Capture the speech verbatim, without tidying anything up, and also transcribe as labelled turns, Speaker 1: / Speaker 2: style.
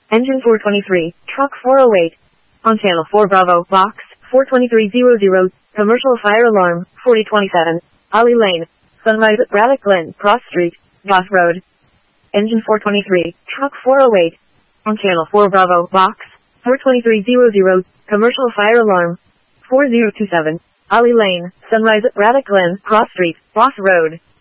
Speaker 1: Engine four twenty-three, truck four oh eight. On channel four Bravo, box, four twenty-three hundred, commercial fire alarm, forty twenty-seven, Ollie Lane, Sunrise at Braddock Glen, Cross Street, Goss Road. Engine four twenty-three, truck four oh eight. On channel four Bravo, box, four twenty-three hundred, commercial fire alarm, four oh two seven, Ollie Lane, Sunrise at Braddock Glen, Cross Street, Goss Road.